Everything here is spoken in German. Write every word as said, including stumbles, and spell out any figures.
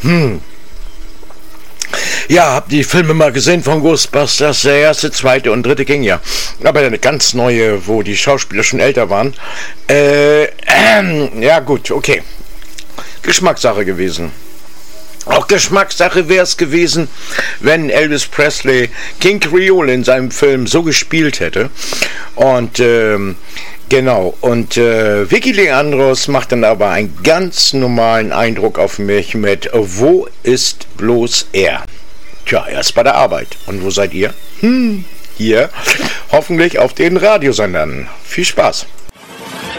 Hm. Ja, hab die Filme mal gesehen von Ghostbusters, der erste, zweite und dritte ging ja. Aber eine ganz neue, wo die Schauspieler schon älter waren. Äh, äh, ja gut, okay. Geschmackssache gewesen. Auch Geschmackssache wäre es gewesen, wenn Elvis Presley King Creole in seinem Film so gespielt hätte. Und ähm, genau, und äh, Vicky Leandros macht dann aber einen ganz normalen Eindruck auf mich mit Wo ist bloß er? Tja, er ist bei der Arbeit. Und wo seid ihr? Hm, hier, hoffentlich auf den Radiosendern. Viel Spaß.